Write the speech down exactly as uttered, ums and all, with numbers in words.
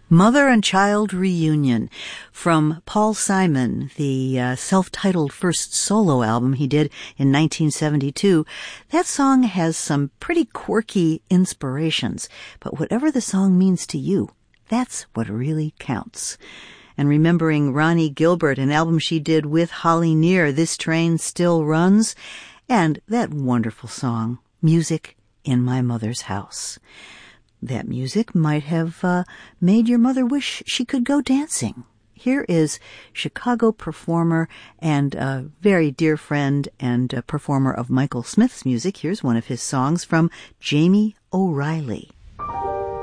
Mother and Child Reunion from Paul Simon, the uh, self-titled first solo album he did in nineteen seventy-two. That song has some pretty quirky inspirations, but whatever the song means to you, that's what really counts. And remembering Ronnie Gilbert, an album she did with Holly Near, This Train Still Runs, and that wonderful song, Music in My Mother's House. That music might have uh, made your mother wish she could go dancing. Here is Chicago performer and a very dear friend and a performer of Michael Smith's music. Here's one of his songs from Jamie O'Reilly.